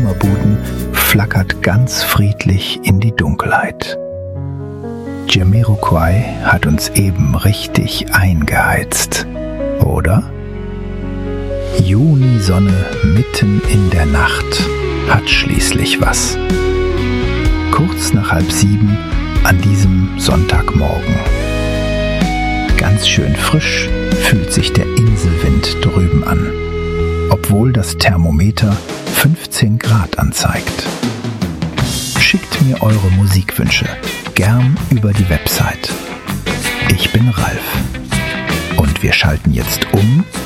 Dönerbuden flackert ganz friedlich in die Dunkelheit. Jamiroquai hat uns eben richtig eingeheizt, oder? Junisonne mitten in der Nacht hat schließlich was. Kurz nach 6:30 an diesem Sonntagmorgen. Ganz schön frisch fühlt sich der Inselwind drüben an, obwohl das Thermometer 15 Grad anzeigt. Schickt mir eure Musikwünsche gern über die Website. Ich bin Ralf und wir schalten jetzt um